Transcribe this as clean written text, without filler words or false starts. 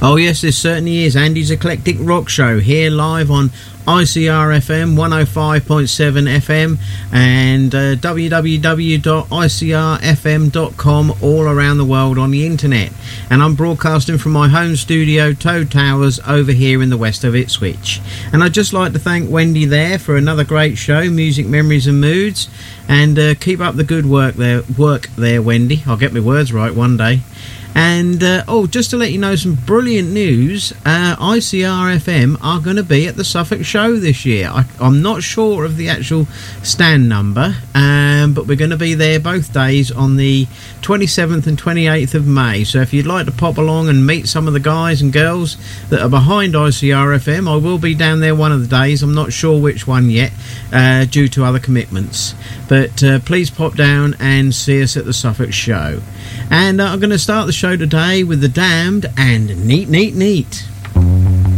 Oh yes, this certainly is Andy's Eclectic Rock Show, here live on ICR FM 105.7 FM and www.icrfm.com all around the world on the internet. And I'm broadcasting from my home studio, Toad Towers, over here in the west of Ipswich. And I'd just like to thank Wendy there for another great show, Music, Memories and Moods. And keep up the good work there, Wendy. I'll get my words right one day. And just to let you know some brilliant news, ICR FM are going to be at the Suffolk show this year. I'm not sure of the actual stand number, but we're going to be there both days on the 27th and 28th of May. So if you'd like to pop along and meet some of the guys and girls that are behind ICR FM, I will be down there one of the days. I'm not sure which one yet, due to other commitments. But please pop down and see us at the Suffolk show. And I'm going to start the show today with The Damned and Neat, Neat, Neat.